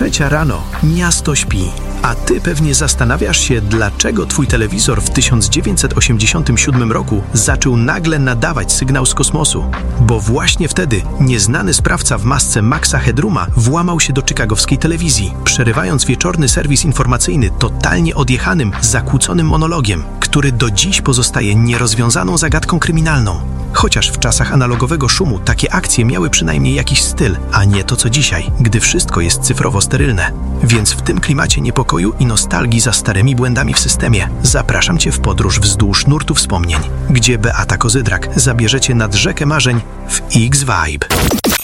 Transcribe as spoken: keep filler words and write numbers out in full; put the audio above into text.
Trzecia rano, miasto śpi, a ty pewnie zastanawiasz się, dlaczego twój telewizor w tysiąc dziewięćset osiemdziesiątym siódmym roku zaczął nagle nadawać sygnał z kosmosu. Bo właśnie wtedy nieznany sprawca w masce Maxa Headrooma włamał się do chicagowskiej telewizji, przerywając wieczorny serwis informacyjny totalnie odjechanym, zakłóconym monologiem, który do dziś pozostaje nierozwiązaną zagadką kryminalną. Chociaż w czasach analogowego szumu takie akcje miały przynajmniej jakiś styl, a nie to co dzisiaj, gdy wszystko jest cyfrowo sterylne. Więc w tym klimacie niepokoju i nostalgii za starymi błędami w systemie zapraszam Cię w podróż wzdłuż nurtu wspomnień, gdzie Beata Kozydrak zabierze Cię nad rzekę marzeń w X-Vibe.